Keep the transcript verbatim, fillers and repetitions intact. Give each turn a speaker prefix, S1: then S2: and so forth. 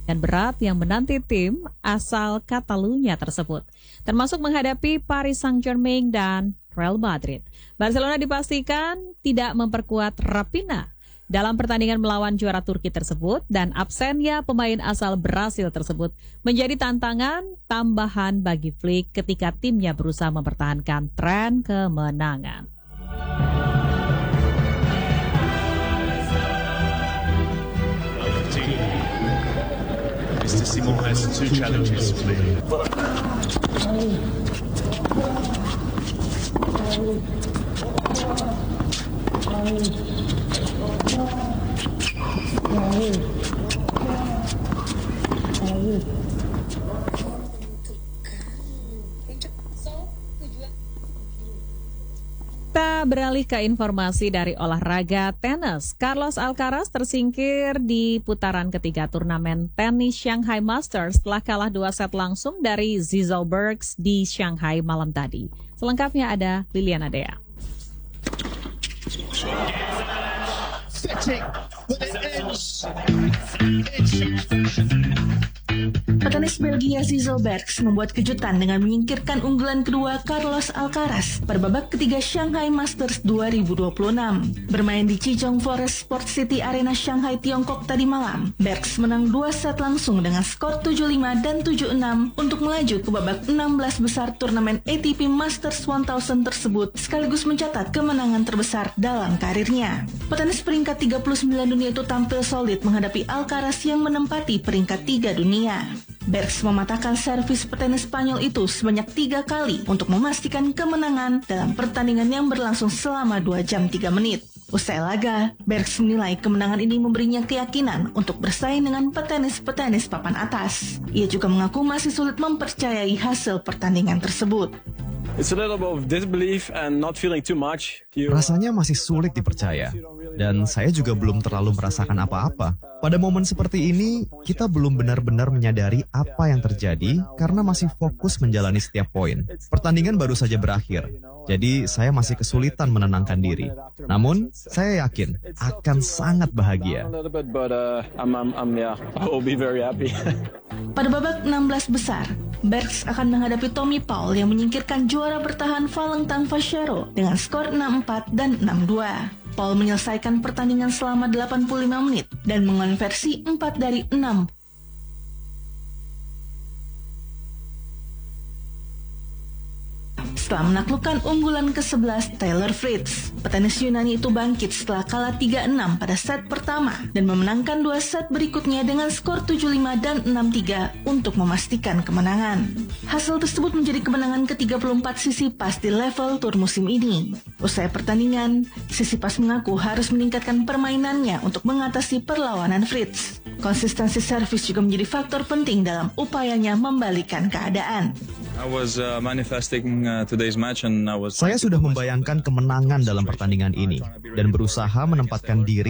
S1: berat yang menanti tim asal Catalunya tersebut, termasuk menghadapi Paris Saint-Germain dan Real Madrid. Barcelona dipastikan tidak memperkuat Raphinha dalam pertandingan melawan juara Turki tersebut, dan absennya pemain asal Brasil tersebut menjadi tantangan tambahan bagi Flick ketika timnya berusaha mempertahankan tren kemenangan.
S2: mister Simon has two challenges to play.
S1: Kita beralih ke informasi dari olahraga tenis. Carlos Alcaraz tersingkir di putaran ketiga turnamen tenis Shanghai Masters setelah kalah dua set langsung dari Zieselbergs di Shanghai malam tadi. Selengkapnya ada Liliana Dea.
S3: Petenis Belgia Zieselbergs membuat kejutan dengan menyingkirkan unggulan kedua Carlos Alcaraz pada babak ketiga Shanghai Masters dua ribu dua puluh enam. Bermain di Chijong Forest Sport City Arena Shanghai, Tiongkok tadi malam, Bergs menang dua set langsung dengan skor tujuh lima dan tujuh enam untuk melaju ke babak enam belas besar turnamen A T P Masters seribu tersebut, sekaligus mencatat kemenangan terbesar dalam karirnya. Petenis peringkat tiga puluh sembilan dunia itu tampil solid menghadapi Alcaraz yang menempati peringkat tiga dunia. Bergs mematahkan servis petenis Spanyol itu sebanyak tiga kali untuk memastikan kemenangan dalam pertandingan yang berlangsung selama dua jam tiga menit. Usai laga, Bergs menilai kemenangan ini memberinya keyakinan untuk bersaing dengan petenis-petenis papan atas. Ia juga mengaku masih sulit mempercayai hasil pertandingan tersebut.
S4: Rasanya masih sulit dipercaya, dan saya juga belum terlalu merasakan apa-apa. Pada momen seperti ini, kita belum benar-benar menyadari apa yang terjadi karena masih fokus menjalani setiap poin. Pertandingan baru saja berakhir, jadi saya masih kesulitan menenangkan diri. Namun, saya yakin akan sangat bahagia.
S3: Pada babak enam belas besar, Bergs akan menghadapi Tommy Paul yang menyingkirkan juara bertahan Valentin Fashero dengan skor enam empat dan enam dua. Paul menyelesaikan pertandingan selama delapan puluh lima menit dan mengonversi empat dari enam. Setelah menaklukkan unggulan ke sebelas Taylor Fritz, petenis Yunani itu bangkit setelah kalah tiga enam pada set pertama dan memenangkan dua set berikutnya dengan skor tujuh lima dan enam tiga untuk memastikan kemenangan. Hasil tersebut menjadi kemenangan ke tiga puluh empat Tsitsipas di level tur musim ini. Usai pertandingan, Tsitsipas mengaku harus meningkatkan permainannya untuk mengatasi perlawanan Fritz. Konsistensi servis juga menjadi faktor penting dalam upayanya membalikan keadaan.
S5: I was, uh, manifesting, uh, today's match and I was...
S4: Saya sudah membayangkan kemenangan dalam pertandingan ini dan berusaha menempatkan diri